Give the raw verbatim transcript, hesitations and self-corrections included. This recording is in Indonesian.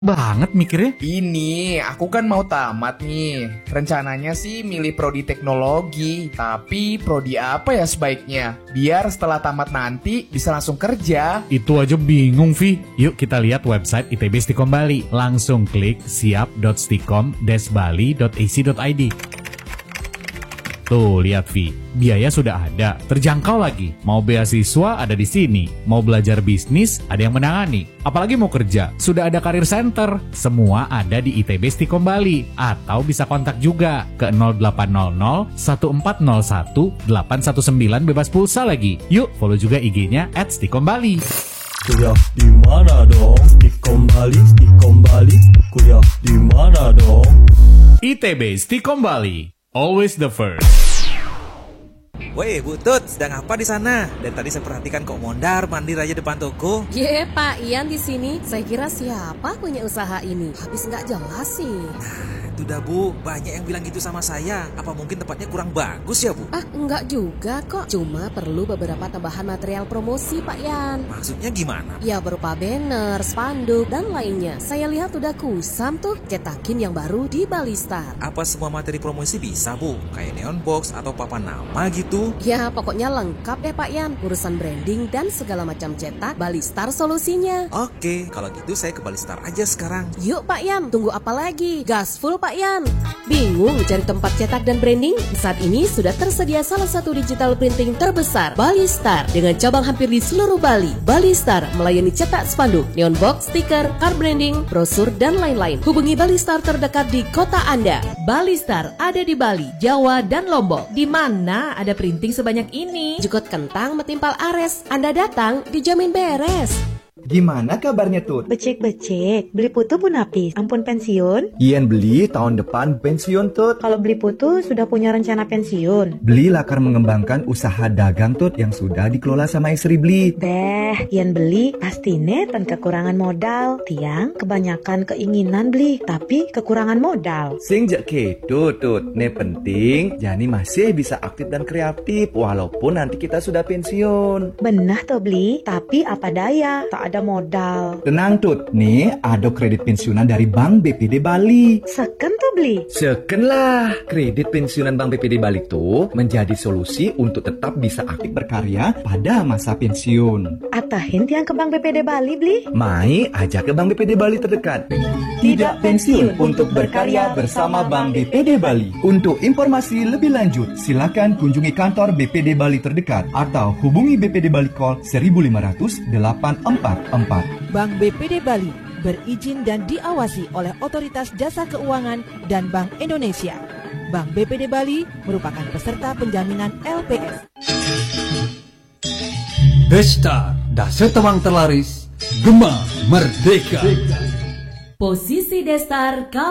banget mikirnya. Ini, aku kan mau tamat nih. Rencananya sih milih prodi teknologi. Tapi prodi apa ya sebaiknya? Biar setelah tamat nanti bisa langsung kerja. Itu aja bingung, Vi. Yuk kita lihat website I T B Stikom Bali. Langsung klik siap dot stikom dash bali dot a c dot i d. Tuh, lihat Vi, biaya sudah ada, terjangkau lagi. Mau beasiswa ada di sini, mau belajar bisnis ada yang menangani. Apalagi mau kerja, sudah ada Career Center. Semua ada di I T B Stikom Bali. Atau bisa kontak juga ke nol delapan nol nol satu empat nol satu delapan satu sembilan bebas pulsa lagi. Yuk follow juga I G-nya at stikom bali. Kuliah di mana dong? Stikom Bali, Stikom Bali. Kuliah di mana dong? I T B Stikom Bali. Always the first. Woi, Bu Tut, sedang apa di sana? Dan tadi saya perhatikan kok mondar mandir aja depan toko. Ye, Pak Ian di sini. Saya kira siapa punya usaha ini? Habis nggak jelas sih. Itu dah Bu, banyak yang bilang gitu sama saya. Apa mungkin tempatnya kurang bagus ya Bu? Ah, enggak juga kok. Cuma perlu beberapa tambahan material promosi, Pak Ian. Maksudnya gimana? Ya berupa banner, spanduk, dan lainnya. Saya lihat udah kusam tuh cetakin yang baru di Balistar. Apa semua materi promosi bisa Bu? Kayak neon box atau papan nama gitu? Ya pokoknya lengkap deh Pak Ian. Urusan branding dan segala macam cetak, Balistar solusinya. Oke, kalau gitu saya ke Balistar aja sekarang. Yuk Pak Ian, tunggu apa lagi? Gas full Pak Ian. Bingung cari tempat cetak dan branding? Saat ini sudah tersedia salah satu digital printing terbesar, Balistar, dengan cabang hampir di seluruh Bali. Balistar melayani cetak spanduk, neon box, stiker, card branding, brosur, dan lain-lain. Hubungi Balistar terdekat di kota Anda. Balistar ada di Bali, Jawa, dan Lombok. Di mana ada printing sebanyak ini? Jukut kentang metimpal ares. Anda datang dijamin beres. Gimana kabarnya Tut? Becek-becek, beli putu pun habis. Ampun pensiun? Ian beli tahun depan pensiun Tut. Kalau beli putu sudah punya rencana pensiun? Beli lakar mengembangkan usaha dagang Tut yang sudah dikelola sama istri Beli. Beh, Ian beli pasti netan kekurangan modal. Tiang kebanyakan keinginan beli, tapi kekurangan modal. Sing jak kedo Tut. Ne penting, Jani masih bisa aktif dan kreatif walaupun nanti kita sudah pensiun. Benah toh beli, tapi apa daya, tak ada modal. Tenang Tut, nih ada kredit pensiunan dari Bank B P D Bali. Seken tuh beli? Seken lah. Kredit pensiunan Bank B P D Bali tuh menjadi solusi untuk tetap bisa aktif berkarya pada masa pensiun. Atahin tiang ke Bank B P D Bali beli? Mai aja ke Bank B P D Bali terdekat. Tidak pensiun untuk berkarya bersama Bank B P D Bali. Untuk informasi lebih lanjut, silakan kunjungi kantor B P D Bali terdekat atau hubungi B P D Bali call seribu lima ratus delapan empat empat. Bank B P D Bali berizin dan diawasi oleh Otoritas Jasa Keuangan dan Bank Indonesia. Bank B P D Bali merupakan peserta penjaminan L P S. Destar, dasar tewang terlaris, Gema Merdeka. Posisi Destar